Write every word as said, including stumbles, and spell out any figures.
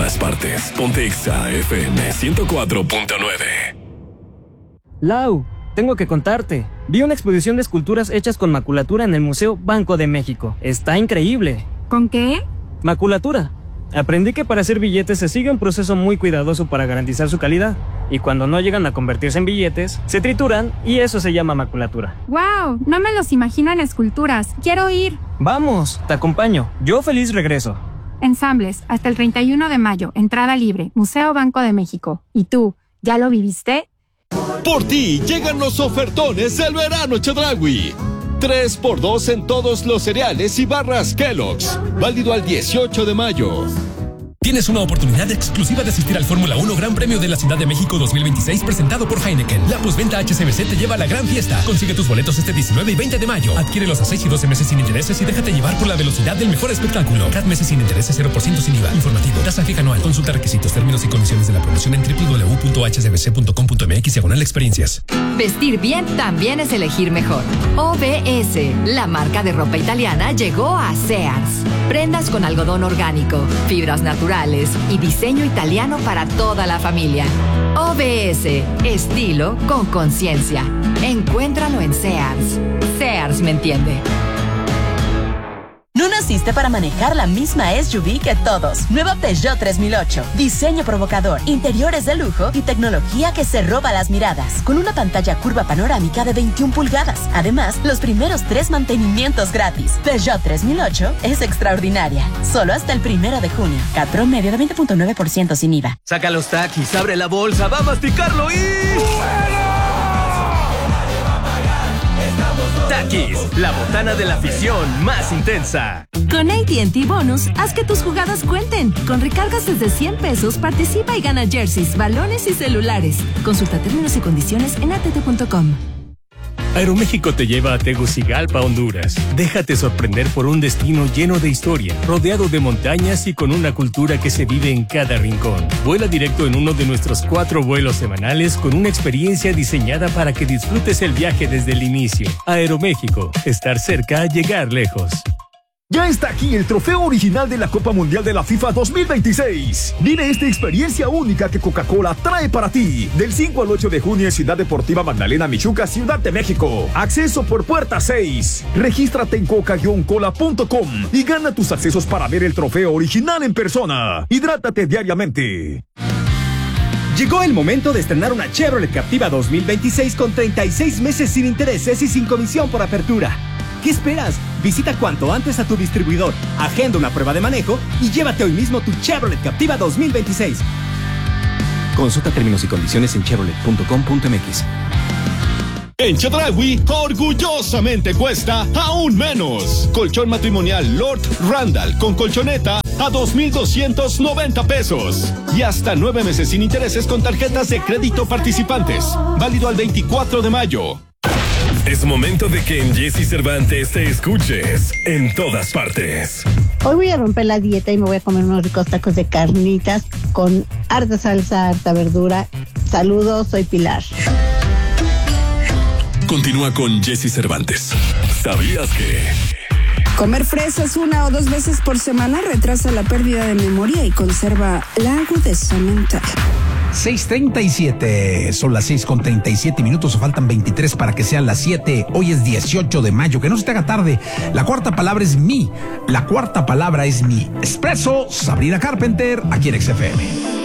todas partes. Ponte Exa F M ciento cuatro punto nueve. Lau, tengo que contarte. Vi una exposición de esculturas hechas con maculatura en el Museo Banco de México. Está increíble. ¿Con qué? Maculatura. Aprendí que para hacer billetes se sigue un proceso muy cuidadoso para garantizar su calidad. Y cuando no llegan a convertirse en billetes, se trituran y eso se llama maculatura. ¡Wow! No me los imagino en esculturas. ¡Quiero ir! Vamos, te acompaño. Yo feliz regreso. Ensambles, hasta el treinta y uno de mayo. Entrada libre. Museo Banco de México. ¿Y tú, ya lo viviste? Por ti llegan los ofertones del verano Chedraui. tres por dos en todos los cereales y barras Kellogg's. Válido al dieciocho de mayo. Tienes una oportunidad exclusiva de asistir al Fórmula uno Gran Premio de la Ciudad de México dos mil veintiséis presentado por Heineken. La postventa H S B C te lleva a la gran fiesta. Consigue tus boletos este diecinueve y veinte de mayo. Adquiérelos a seis y doce meses sin intereses y déjate llevar por la velocidad del mejor espectáculo. Cada meses sin intereses, cero por ciento sin I V A. Informativo. Tasa fija anual. Consulta requisitos, términos y condiciones de la promoción en doble u doble u doble u punto h s b c punto com punto m x diagonal experiencias. Vestir bien también es elegir mejor. O B S, la marca de ropa italiana, llegó a Sears. Prendas con algodón orgánico, fibras naturales y diseño italiano para toda la familia. O B S, estilo con conciencia. Encuéntralo en Sears. Sears me entiende. No naciste para manejar la misma S U V que todos. Nueva Peugeot tres mil ocho. Diseño provocador, interiores de lujo y tecnología que se roba las miradas. Con una pantalla curva panorámica de veintiuna pulgadas. Además, los primeros tres mantenimientos gratis. Peugeot tres mil ocho es extraordinaria. Solo hasta el primero de junio. C A T promedio de veinte punto nueve por ciento sin I V A. Saca los taquis, abre la bolsa, va a masticarlo y... Takis, la botana de la afición más intensa. Con A T and T Bonus, haz que tus jugadas cuenten. Con recargas desde cien pesos, participa y gana jerseys, balones y celulares. Consulta términos y condiciones en a t t punto com. Aeroméxico te lleva a Tegucigalpa, Honduras. Déjate sorprender por un destino lleno de historia, rodeado de montañas y con una cultura que se vive en cada rincón. Vuela directo en uno de nuestros cuatro vuelos semanales con una experiencia diseñada para que disfrutes el viaje desde el inicio. Aeroméxico, estar cerca, llegar lejos. Ya está aquí el trofeo original de la Copa Mundial de la FIFA dos mil veintiséis. Vive esta experiencia única que Coca-Cola trae para ti. Del cinco al ocho de junio en Ciudad Deportiva Magdalena Michuca, Ciudad de México. Acceso por puerta seis. Regístrate en coca guion cola punto com y gana tus accesos para ver el trofeo original en persona. Hidrátate diariamente. Llegó el momento de estrenar una Chevrolet Captiva dos mil veintiséis con treinta y seis meses sin intereses y sin comisión por apertura. ¿Qué esperas? Visita cuanto antes a tu distribuidor, agenda una prueba de manejo y llévate hoy mismo tu Chevrolet Captiva dos mil veintiséis. Consulta términos y condiciones en chevrolet punto com punto m x. En Chedraui, orgullosamente cuesta aún menos. Colchón matrimonial Lord Randall con colchoneta a dos mil doscientos noventa pesos. Y hasta nueve meses sin intereses con tarjetas de crédito participantes. Válido al veinticuatro de mayo. Es momento de que en Jessy Cervantes te escuches en todas partes. Hoy voy a romper la dieta y me voy a comer unos ricos tacos de carnitas con harta salsa, harta verdura. Saludos, soy Pilar. Continúa con Jessy Cervantes. ¿Sabías que? Comer fresas una o dos veces por semana retrasa la pérdida de memoria y conserva la agudeza mental. seis treinta y siete, son las seis con treinta y siete minutos, faltan veintitrés para que sean las siete. Hoy es dieciocho de mayo, que no se te haga tarde. La cuarta palabra es mi, la cuarta palabra es mi. Expreso, Sabrina Carpenter, aquí en X F M.